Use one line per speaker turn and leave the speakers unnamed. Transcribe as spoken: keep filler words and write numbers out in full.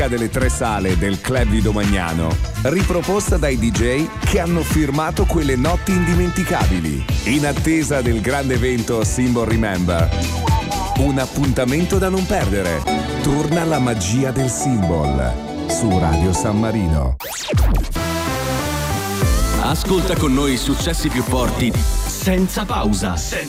delle tre sale del Club di Domagnano, riproposta dai D J che hanno firmato quelle notti indimenticabili. In attesa del grande evento Symbol Remember, un appuntamento da non perdere. Torna la magia del Symbol su Radio San Marino.
Ascolta con noi i successi più forti senza pausa. Senza